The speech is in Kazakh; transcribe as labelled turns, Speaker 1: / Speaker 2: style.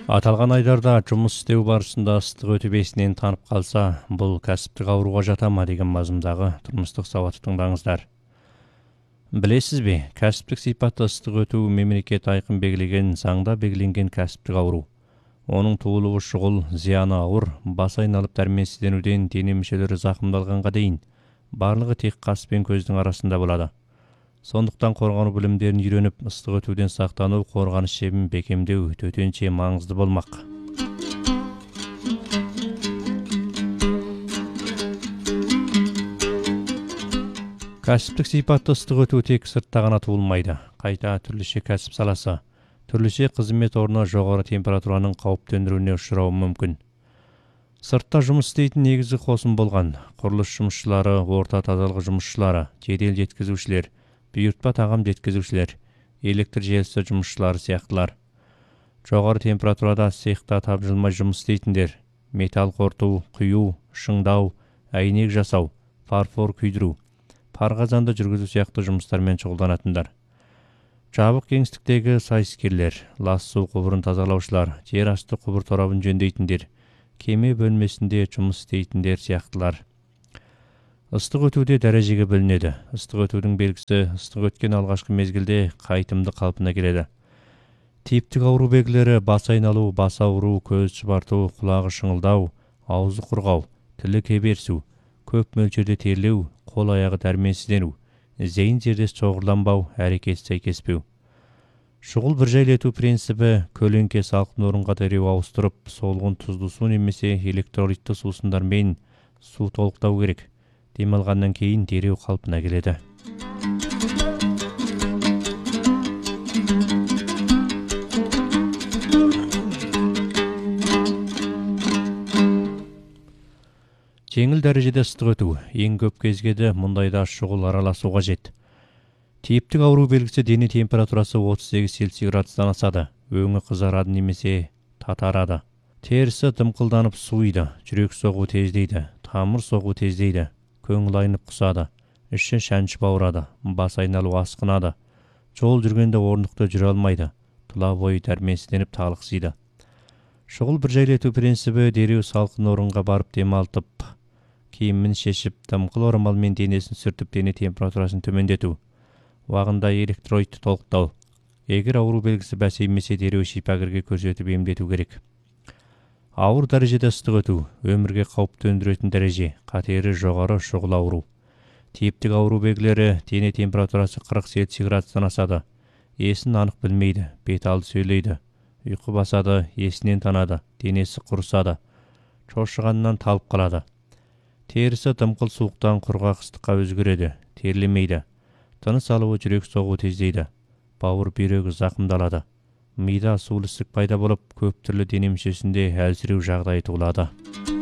Speaker 1: Аталған айдарда жұмыс істеу барысында ыстық өтіп есінен танып қалса, бұл кәсіптік ауруға жата ма деген мазмұндағы тұрмыстық сауатты тыңдаңыздар. Білесіз бе, кәсіптік сипатты ыстық өту мемлекет айқын белгілеген, заңда белгіленген кәсіптік ауру. Оның туылуы шұғыл, зияны ауыр, бас айналып дәрменсізденуден дене мүшелері зақымдалғанға дейін, барлығы тек қас пен көздің арасында болады. Сондықтан қорғану білімдерін үйреніп, ыстық өтуден сақтану, қорғаныс шебін бекемдеу төтенше маңызды болмақ. Кәсіптік сипатты ыстық өту тек сыртта ғана туылмайды. Қайта түрліше кәсіп саласы, түрліше қызмет орны жоғары температураның қауіп төндіруіне ұшырауы мүмкін. Сыртта жұмыс істейтін негізгі қосым болған құрылыс жұмысшылары, орта тазалық жұмысшылары, жедел жеткізушілер, бұйыртпа тағам жеткізушілер, электр желісі жұмысшылары сияқтылар. Жоғары температурада цехта тапжылмай жұмыс істейтіндер, металл қорыту, құю, шыңдау, әйнек жасау, фарфор күйдіру, парқазанды жүргізу сияқты жұмыстармен шұғылданатындар. Жабық кеңістіктегі сайыскерлер, лас су құбырын тазалаушылар, жер асты құбыр торабын жөндейтіндер, кеме бөлмесінде жұмыс істейтіндер сияқтылар. Ыстық өтуде дәрежеге бөлінеді. Ыстық өтудің белгісі ыстық өткен алғашқы мезгілде қайтымды қалпына келеді. Типтік ауру белгілері бас айналу, бас ауру, көз шұбарту, құлағы шыңылдау, аузы құрғау, тілі кеберсу, көп мөлшерде терлеу, қол аяғы дәрменсіздену, зейін зердес шоғырланбау, әрекет сәйкеспеу. Шұғыл бір жайлету принципі көлеңке салқын орынға дереу ауыстырып, солғын тұзды су немесе электролитті сусындармен су толықтау керек. Демалғаннан кейін дереу қалпына келеді. Жеңіл дәрежеде ыстық өту, ең көп кезгеді мұндайда шұғыл араласу қажет. Типтік ауру белгісі дене температурасы 38 Цельсий градустан асады, өңі қызарады немесе татарады. Терісі дымқылданып суиды, жүрек соғу тездейді, тамыр соғу тездейді, көңіл айнып құсады, іші шәншіп ауырады, бас айналу асқынады, жол жүргенде орнықты жүре алмайды, тұла бойы дәрменсізденіп талықсиды. Шұғыл бір жайлету принципі дереу салқын орынға барып демалтып, киімін шешіп, дымқыл орамалмен денесін сүртіп, дене температурасын төмендету, уағында электролитті толықтау. Егер ауру белгісі бәсеймесе дереу шипагерге көрсетіп емдету керек. Ауыр дәрежеде ыстық өту, өмірге қауіп төндіретін дәреже, қатері жоғары шұғыл ауру. Типтік ауру белгілері дене температурасы 40 Цельсий градустан асады, есін анық білмейді, бет алды сөйлейді, ұйқы басады, есінен танады, денесі құрысады, шошығаннан талып қалады. Терісі дымқыл суықтан құрғақ ыстыққа өзгереді, терлемейді, тыныс алуы жүрек соғу тездейді, бауыр бүйрегі зақымдалады. Мида сулы ісік пайда болып, көп түрлі дене мүшесінде әлсіреу жағдайы туылады.